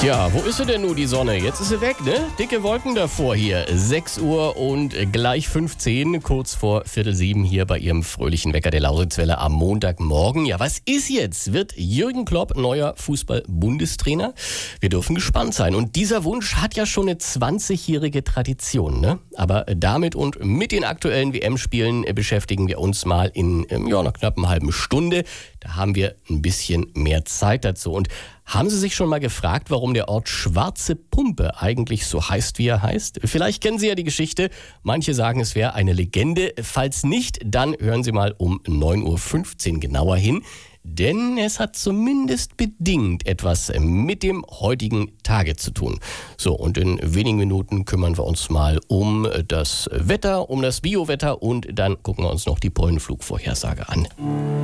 Ja, wo ist sie denn nun, die Sonne? Jetzt ist sie weg, ne? Dicke Wolken davor hier. 6 Uhr und gleich 15, kurz vor 6:45 hier bei Ihrem fröhlichen Wecker der Lausitzwelle am Montagmorgen. Ja, was ist jetzt? Wird Jürgen Klopp neuer Fußball-Bundestrainer? Wir dürfen gespannt sein. Und dieser Wunsch hat ja schon eine 20-jährige Tradition, ne? Aber damit und mit den aktuellen WM-Spielen beschäftigen wir uns mal in einer knappen halben Stunde. Da haben wir ein bisschen mehr Zeit dazu. Und haben Sie sich schon mal gefragt, warum der Ort Schwarze Pumpe eigentlich so heißt, wie er heißt? Vielleicht kennen Sie ja die Geschichte. Manche sagen, es wäre eine Legende. Falls nicht, dann hören Sie mal um 9:15 Uhr genauer hin. Denn es hat zumindest bedingt etwas mit dem heutigen Tage zu tun. So, und in wenigen Minuten kümmern wir uns mal um das Wetter, um das Biowetter und dann gucken wir uns noch die Pollenflugvorhersage an.